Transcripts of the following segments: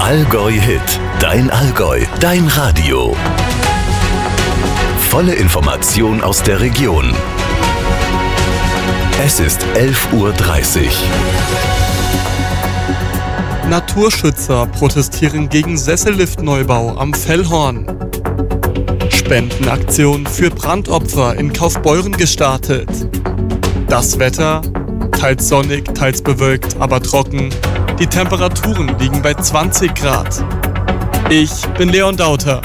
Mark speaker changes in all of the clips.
Speaker 1: Allgäu Hit, dein Allgäu, dein Radio. Volle Information aus der Region. Es ist 11:30 Uhr.
Speaker 2: Naturschützer protestieren gegen Sesselliftneubau am Fellhorn. Spendenaktion für Brandopfer in Kaufbeuren gestartet. Das Wetter, teils sonnig, teils bewölkt, aber trocken. Die Temperaturen liegen bei 20 Grad. Ich bin Leon Dauter.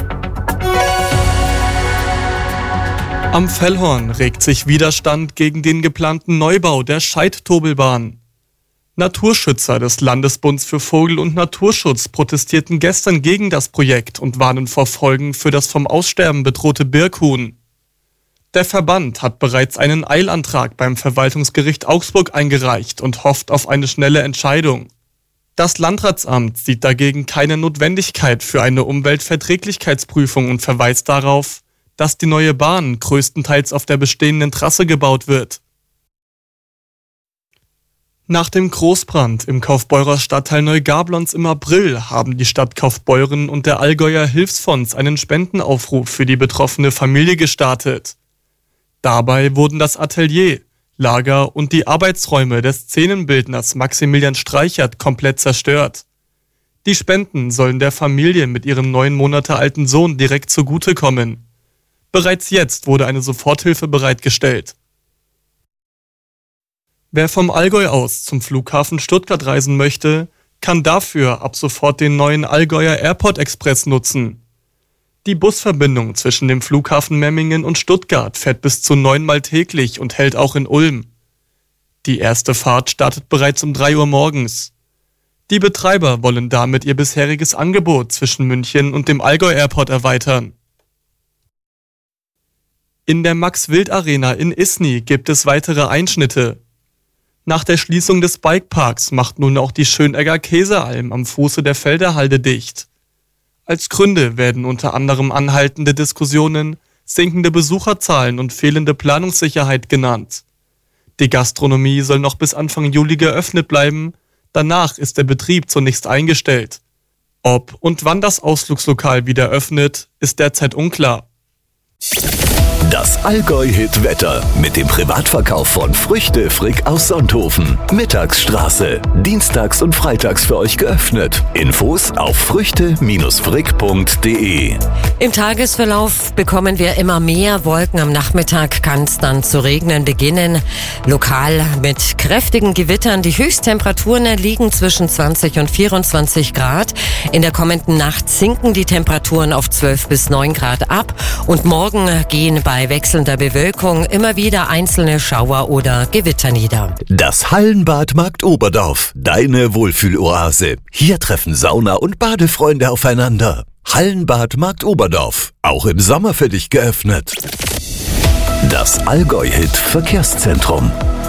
Speaker 2: Am Fellhorn regt sich Widerstand gegen den geplanten Neubau der Scheidtobelbahn. Naturschützer des Landesbunds für Vogel- und Naturschutz protestierten gestern gegen das Projekt und warnen vor Folgen für das vom Aussterben bedrohte Birkhuhn. Der Verband hat bereits einen Eilantrag beim Verwaltungsgericht Augsburg eingereicht und hofft auf eine schnelle Entscheidung. Das Landratsamt sieht dagegen keine Notwendigkeit für eine Umweltverträglichkeitsprüfung und verweist darauf, dass die neue Bahn größtenteils auf der bestehenden Trasse gebaut wird. Nach dem Großbrand im Kaufbeurer Stadtteil Neugablonz im April haben die Stadt Kaufbeuren und der Allgäuer Hilfsfonds einen Spendenaufruf für die betroffene Familie gestartet. Dabei wurden das Atelier, Lager und die Arbeitsräume des Szenenbildners Maximilian Streichert komplett zerstört. Die Spenden sollen der Familie mit ihrem 9 Monate alten Sohn direkt zugutekommen. Bereits jetzt wurde eine Soforthilfe bereitgestellt. Wer vom Allgäu aus zum Flughafen Stuttgart reisen möchte, kann dafür ab sofort den neuen Allgäuer Airport Express nutzen. Die Busverbindung zwischen dem Flughafen Memmingen und Stuttgart fährt bis zu 9-mal täglich und hält auch in Ulm. Die erste Fahrt startet bereits um 3 Uhr morgens. Die Betreiber wollen damit ihr bisheriges Angebot zwischen München und dem Allgäu Airport erweitern. In der Max-Wild-Arena in Isny gibt es weitere Einschnitte. Nach der Schließung des Bikeparks macht nun auch die Schönegger Käsealm am Fuße der Felderhalde dicht. Als Gründe werden unter anderem anhaltende Diskussionen, sinkende Besucherzahlen und fehlende Planungssicherheit genannt. Die Gastronomie soll noch bis Anfang Juli geöffnet bleiben, danach ist der Betrieb zunächst eingestellt. Ob und wann das Ausflugslokal wieder öffnet, ist derzeit unklar.
Speaker 1: Das Allgäu-Hit-Wetter mit dem Privatverkauf von Früchte Frick aus Sonthofen. Mittagsstraße. Dienstags und freitags für euch geöffnet. Infos auf früchte-frick.de.
Speaker 3: Im Tagesverlauf bekommen wir immer mehr Wolken. Am Nachmittag kann es dann zu regnen beginnen. Lokal mit kräftigen Gewittern. Die Höchsttemperaturen liegen zwischen 20 und 24 Grad. In der kommenden Nacht sinken die Temperaturen auf 12 bis 9 Grad ab. Und morgen gehen bei wechselnder Bewölkung immer wieder einzelne Schauer oder Gewitter nieder.
Speaker 1: Das Hallenbad Markt Oberdorf, deine Wohlfühloase. Hier treffen Sauna- und Badefreunde aufeinander. Hallenbad Markt Oberdorf, auch im Sommer für dich geöffnet. Das Allgäu-Hit Verkehrszentrum.